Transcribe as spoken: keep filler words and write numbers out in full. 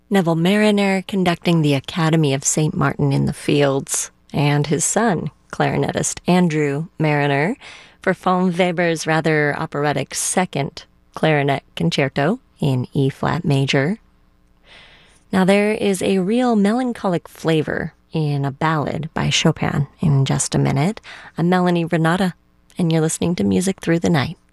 Neville Mariner conducting the Academy of Saint Martin in the Fields, and his son, clarinetist Andrew Mariner, for von Weber's rather operatic second clarinet concerto in E-flat major. Now there is a real melancholic flavor in a ballad by Chopin in just a minute. I'm Melanie Renata, and you're listening to Music Through the Night.